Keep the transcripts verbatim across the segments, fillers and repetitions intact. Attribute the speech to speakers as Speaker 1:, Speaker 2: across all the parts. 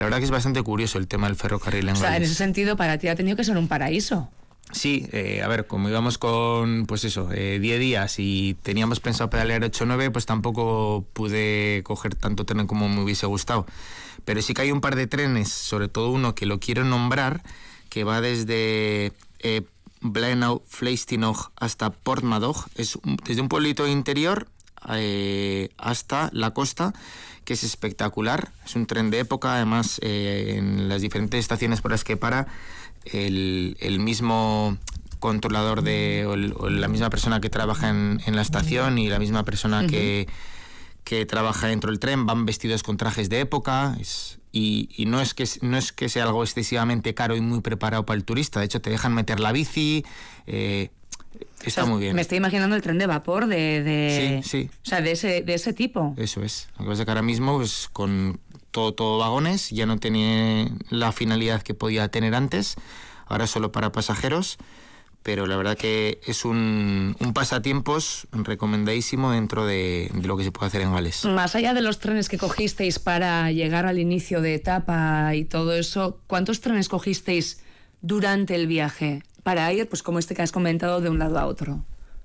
Speaker 1: La verdad que es bastante curioso el tema del ferrocarril en
Speaker 2: O sea,
Speaker 1: Gales.
Speaker 2: en ese sentido, para ti ha tenido que ser un paraíso.
Speaker 1: Sí, eh, a ver, como íbamos con, pues eso, eh, diez días y teníamos pensado pedalear ocho o nueve, pues tampoco pude coger tanto tren como me hubiese gustado. Pero sí que hay un par de trenes, sobre todo uno que lo quiero nombrar, que va desde eh, Blenau-Fleischtinog hasta Portmadog. Es un, desde un pueblito interior eh, hasta la costa, que es espectacular. Es un tren de época, además eh, en las diferentes estaciones por las que para, el, el mismo controlador de, o, el, o la misma persona que trabaja en, en la estación y la misma persona uh-huh. que, que trabaja dentro del tren van vestidos con trajes de época. Es, y, y no es que no es que sea algo excesivamente caro y muy preparado para el turista. De hecho, te dejan meter la bici. Eh, está o sea, muy bien.
Speaker 2: Me estoy imaginando el tren de vapor de, de
Speaker 1: sí, sí.
Speaker 2: O sea, de ese de ese tipo.
Speaker 1: Eso es. Lo que pasa es que ahora mismo, pues, con todo todo vagones, ya no tiene la finalidad que podía tener antes. Ahora solo para pasajeros. Pero la verdad que es un, un pasatiempos recomendadísimo dentro de, de lo que se puede hacer en Gales.
Speaker 2: Más allá de los trenes que cogisteis para llegar al inicio de etapa y todo eso, ¿cuántos trenes cogisteis durante el viaje para ir, pues como este que has comentado, de un lado a otro?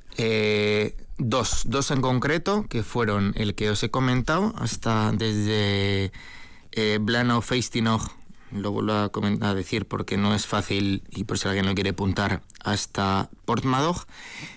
Speaker 1: Eh, dos, dos en concreto, que fueron el que os he comentado, hasta desde eh, Blenau-Fleischtinog, lo vuelvo a, comentar, a decir porque no es fácil y por si alguien lo quiere apuntar, hasta Portmadog,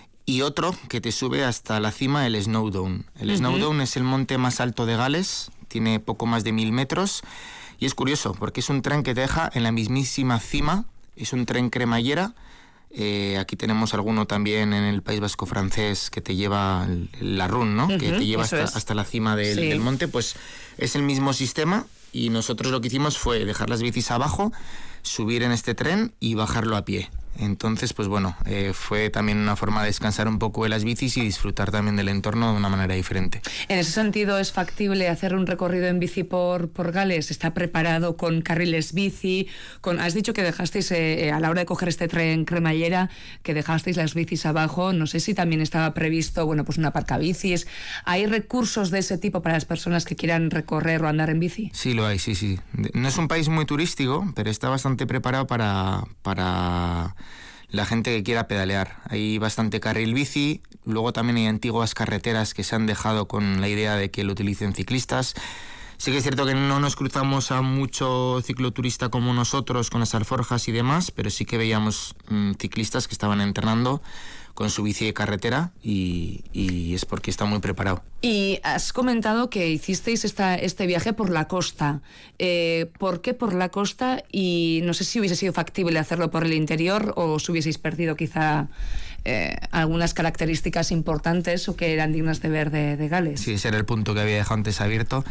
Speaker 1: y otro que te sube hasta la cima del Snowdown. El uh-huh. Snowdown es el monte más alto de Gales, tiene poco más de mil metros y es curioso porque es un tren que te deja en la mismísima cima, es un tren cremallera. Eh, aquí tenemos alguno también en el País Vasco francés que te lleva el, la Run, ¿no? Uh-huh, que te lleva hasta, hasta la cima del, sí. del monte, pues es el mismo sistema. Y nosotros lo que hicimos fue dejar las bicis abajo, subir en este tren y bajarlo a pie. Entonces, pues bueno, eh, fue también una forma de descansar un poco de las bicis y disfrutar también del entorno de una manera diferente.
Speaker 2: En ese sentido, ¿es factible hacer un recorrido en bici por, por Gales? ¿Está preparado con carriles bici? Con, has dicho que dejasteis, eh, a la hora de coger este tren cremallera, que dejasteis las bicis abajo. No sé si también estaba previsto, bueno, pues una aparcabicis. ¿Hay recursos de ese tipo para las personas que quieran recorrer o andar en bici?
Speaker 1: Sí, lo hay, sí, sí. No es un país muy turístico, pero está bastante preparado para... para la gente que quiera pedalear. Hay bastante carril bici, luego también hay antiguas carreteras que se han dejado con la idea de que lo utilicen ciclistas. Sí que es cierto que no nos cruzamos a mucho cicloturista como nosotros con las alforjas y demás, pero sí que veíamos mmm, ciclistas que estaban entrenando con su bici de carretera y, y es porque está muy preparado.
Speaker 2: Y has comentado que hicisteis esta, este viaje por la costa. Eh, ¿Por qué por la costa? Y no sé si hubiese sido factible hacerlo por el interior o si hubieseis perdido quizá eh, algunas características importantes o que eran dignas de ver de, de Gales.
Speaker 1: Sí, ese era el punto que había dejado antes abierto.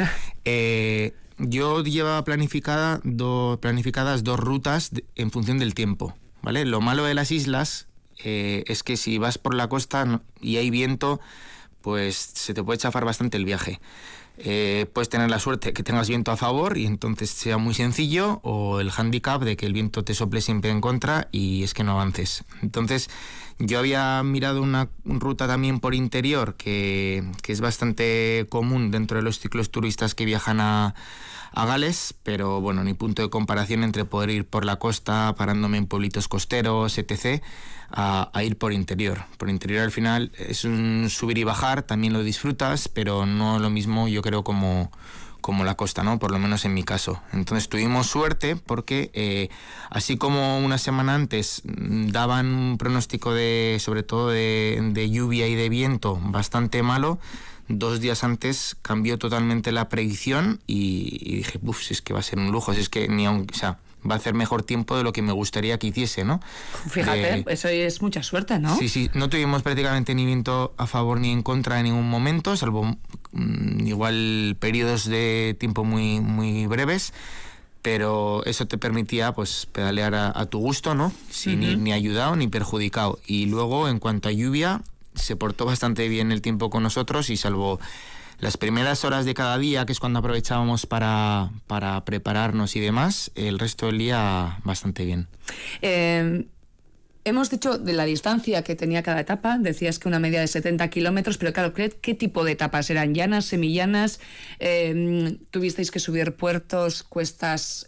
Speaker 1: eh, yo llevaba planificada do, planificadas dos rutas de, en función del tiempo, ¿vale? Lo malo de las islas... Eh, es que si vas por la costa y hay viento, pues se te puede chafar bastante el viaje. Eh, puedes tener la suerte que tengas viento a favor y entonces sea muy sencillo, o el hándicap de que el viento te sople siempre en contra y es que no avances. Entonces yo había mirado una ruta también por interior que, que es bastante común dentro de los ciclos turistas que viajan a a Gales, pero bueno, ni punto de comparación entre poder ir por la costa parándome en pueblitos costeros, etcétera, a, a ir por interior. Por interior al final es un subir y bajar, también lo disfrutas, pero no lo mismo yo creo como, como la costa, ¿no? Por lo menos en mi caso. Entonces tuvimos suerte porque eh, así como una semana antes daban un pronóstico de, sobre todo de, de lluvia y de viento bastante malo, dos días antes cambió totalmente la predicción y, y dije, uff, si es que va a ser un lujo, si es que ni aun, o sea, va a hacer mejor tiempo de lo que me gustaría que hiciese, ¿no?
Speaker 2: Fíjate,
Speaker 1: eh,
Speaker 2: eso es mucha suerte, ¿no?
Speaker 1: Sí, sí, no tuvimos prácticamente ni viento a favor ni en contra en ningún momento, salvo mmm, igual periodos de tiempo muy, muy breves, pero eso te permitía pues pedalear a, a tu gusto, ¿no? Sin uh-huh. ir ni ayudado ni perjudicado. Y luego, en cuanto a lluvia, se portó bastante bien el tiempo con nosotros y salvo las primeras horas de cada día, que es cuando aprovechábamos para, para prepararnos y demás, el resto del día bastante bien.
Speaker 2: Eh, Hemos dicho de la distancia que tenía cada etapa, decías que una media de setenta kilómetros, pero claro, ¿qué, qué tipo de etapas eran? ¿Llanas, semillanas? Eh, ¿Tuvisteis que subir puertos, cuestas